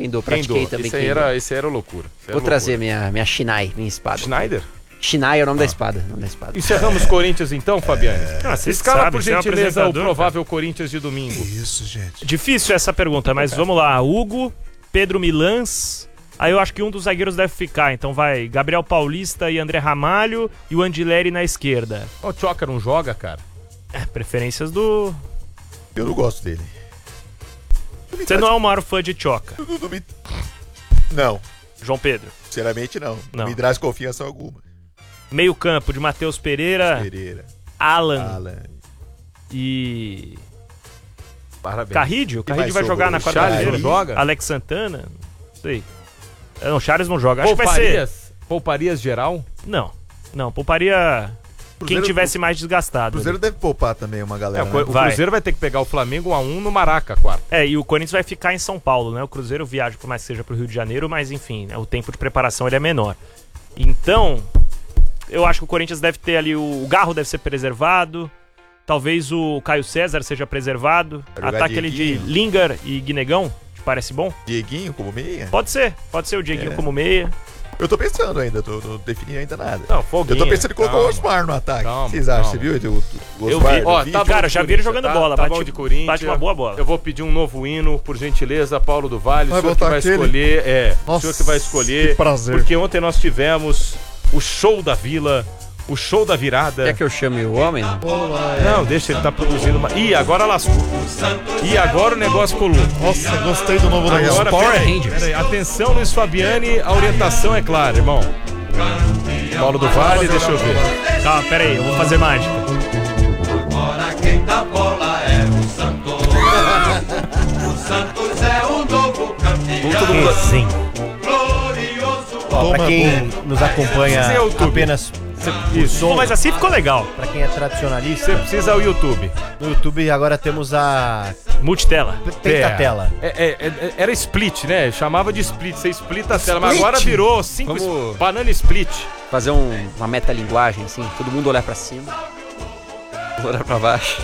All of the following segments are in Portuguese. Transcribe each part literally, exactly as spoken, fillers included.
Kendo, pratiquei Kendo. também Esse aí Kendo. era, esse aí era loucura. Esse Vou era trazer loucura. minha, minha Shinai, minha espada. Schneider? Shinai é o nome Ah. da espada. O nome da espada. Encerramos Corinthians então, Fabiane? Ah, você Escala, sabe, por você é um gentileza, o apresentador, provável Corinthians de domingo. Isso, gente. Difícil essa pergunta, mas vamos lá. Hugo, Pedro Milans. Aí eu acho que um dos zagueiros deve ficar. Então vai Gabriel Paulista e André Ramalho e o Andileri na esquerda. O Tchoca não joga, cara? É, preferências do... Eu não gosto dele. Você não é o maior fã de Tchoca, Não, não, me... não, João Pedro. sinceramente não. Não. Não me traz confiança alguma. Meio campo de Matheus Pereira, Pereira, Alan Alan. e... Parabéns. Carrídio? Carrídio mais vai jogar sobrou? na Charles quarta-feira. não joga? Alex Santana? Não sei. É, Não, Charles não joga. Acho que vai ser... Pouparias? Pouparias geral? Não, não. Pouparia quem Cruzeiro- tivesse mais O desgastado. Cruzeiro deve poupar também uma É, galera. o, né? Co- o Vai. Cruzeiro vai ter que pegar o Flamengo um a um no Maraca, quarto. É, e o Corinthians vai ficar em São Paulo, né? O Cruzeiro viaja, por mais que seja pro Rio de Janeiro, mas enfim, né? O tempo de preparação ele é menor. Então, eu acho que o Corinthians deve ter ali, o, o Garro deve ser preservado, talvez o Caio César seja preservado, Vai jogar ataque ali de Dieguinho. Lingar e Guinegão, te parece bom? Dieguinho como meia? Pode ser, pode ser o Dieguinho É. como meia. Eu tô pensando ainda, tô, não defini ainda nada. Não, Foguinha. Eu tô pensando em colocar o calma. Osmar no ataque. Calma, O que vocês acham? calma. Você viu o, o Eu Osmar vi. no Ó, vídeo? tá bom Cara, de já vi ele Corinthians, jogando tá? bola, Tá bate- bom de Corinthians. bate uma boa bola. Eu vou pedir um novo hino, por gentileza, Paulo do Vale. Vai o senhor que botar vai aquele? escolher. É, o Nossa, senhor que vai escolher. que prazer. Porque ontem nós tivemos o show da Vila, o show da virada. Quer que eu chame o homem? Não, deixa ele tá produzindo uma. Ih, agora lascou. Ih, agora o negócio colou. Nossa, gostei do novo negócio. Agora, Power peraí, Rangers. peraí. Atenção, Luiz Fabiani, a orientação é clara, irmão. Paulo do Vale, deixa eu ver. Calma, pera aí, eu vou fazer mágica. Agora quem dá bola é o Santos. O Santos é o novo campeão. Sim. Glorioso. Ó, pra Toma, quem nos acompanha Precisa ir ao YouTube. apenas Isso. Pô, mas assim ficou legal. pra quem é tradicionalista, Você precisa o YouTube. no YouTube agora temos a Multitela. Tela. É, é, é, era split, né? Chamava de split. Você splita a tela, mas Split? agora virou cinco Vamos- sp- banana split. Fazer um- uma metalinguagem, assim, todo mundo olhar pra cima, olhar pra baixo.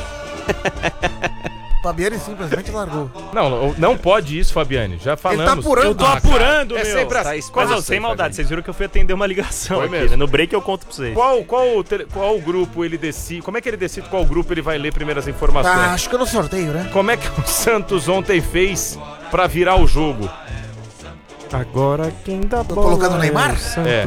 Fabiane simplesmente largou. Não, não pode isso, Fabiane. Já falamos. Ele tá apurando. Eu tô Ah, apurando, cara, é meu. sempre assim. Tá Mas exposto ó, isso sem aí, maldade, Fabiane. vocês viram que eu fui atender uma ligação Foi aqui, mesmo. né? No break eu conto pra vocês. Qual, qual, tele- qual grupo ele decide? Como é que ele decide qual grupo ele vai ler primeiras informações? Ah, acho que eu não sorteio, né? Como é que o Santos ontem fez pra virar o jogo? Agora quem dá Tô colocando o Neymar? É.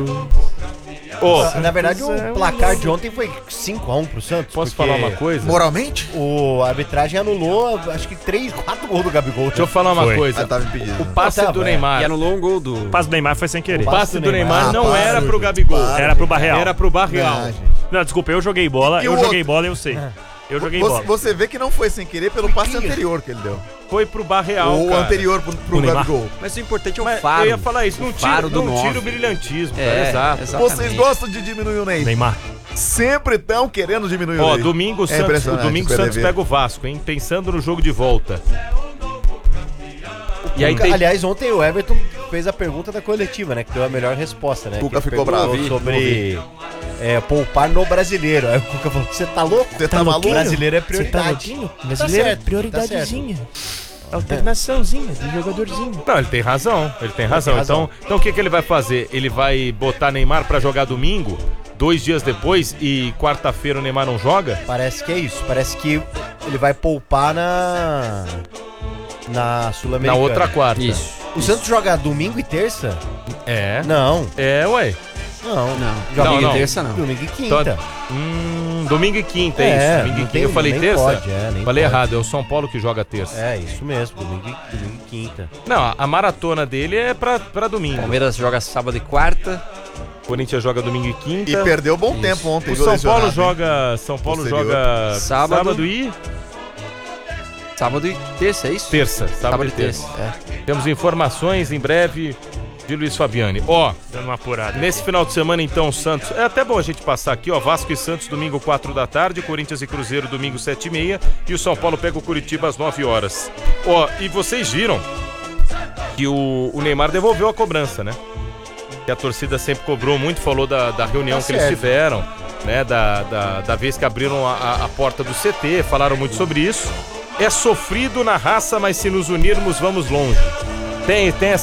Ô, Na verdade, o placar de ontem foi cinco a um pro Santos. posso porque falar uma coisa? Moralmente? O a arbitragem anulou, acho que três, quatro gols do Gabigol. Deixa eu falar uma Foi. coisa. Ah, tava impedido. O passe Não, tava, do é. Neymar. E anulou um gol do... O passe do Neymar foi sem querer. O passe do Neymar Neymar. não Ah, era para, pro Gabigol. para. Era pro Barreal. Era pro Barreal. Ah, gente. Não, desculpa, eu joguei bola, E eu o joguei outro? bola, eu sei. Eu joguei Você, bola. você vê que não foi sem querer pelo passe anterior que ele deu. Foi pro Barreal, Ou cara. anterior pro, pro O Neymar. Gabigol. Mas o importante é o Mas faro. eu ia falar isso, não o tira, faro do não tira nove. o brilhantismo, cara. É, Exato. exatamente. Vocês gostam de diminuir o Ney. Neymar. Sempre estão querendo diminuir Ó, o Ney. domingo o É Santos, o impressionante domingo o o Santos P D V. pega o Vasco, hein? Pensando no jogo de volta. E aí tem... Aliás, ontem o Everton fez a pergunta da coletiva, né? Que deu a melhor resposta, né? Cuca que ficou perguntou bravo, vi, sobre é, poupar no brasileiro. Aí o Cuca falou: você tá louco? Você tá maluco? Brasileiro é prioridade. Brasileiro é prioridadezinha. Alternaçãozinha de jogadorzinho. Não, ele tem razão, ele tem razão. tem razão. Então, então o que, que ele vai fazer? Ele vai botar Neymar pra jogar domingo, dois dias depois, e quarta-feira o Neymar não joga? Parece que é isso. Parece que ele vai poupar na. Na Na Sul-Americana. outra quarta. Isso. O Santos joga domingo e terça? É. Não, É, ué. não. Não, Joga domingo não. e terça não. domingo e quinta. Hum, domingo e quinta, é, É, isso. Domingo e não quinta. tem- Eu falei nem terça? pode, é, nem falei pode. errado, é o São Paulo que joga terça. É, isso mesmo, domingo e, domingo e quinta. Não, a, a maratona dele é pra, pra domingo. Palmeiras joga sábado e quarta. Corinthians joga domingo e quinta. E perdeu bom Isso. tempo ontem. O viu, São lesionado, Paulo hein? joga. São Paulo Posterior. joga Sábado. sábado e Sábado e terça, é isso? terça. Sábado, Sábado e e terça. terça. É. Temos informações em breve de Luiz Fabiani. Ó, Dando uma apurada. nesse final de semana, então, o Santos. É até bom a gente passar aqui, ó. Vasco e Santos, domingo, quatro da tarde. Corinthians e Cruzeiro, domingo, sete e meia. E o São Paulo pega o Curitiba às nove horas. Ó, e vocês viram que o, o Neymar devolveu a cobrança, né? Que a torcida sempre cobrou muito, falou da, da reunião Tá que eles certo. tiveram, né? Da, da, da vez que abriram a, a- a porta do C T, falaram muito sobre isso. É sofrido na raça, mas se nos unirmos, vamos longe. Tem, tem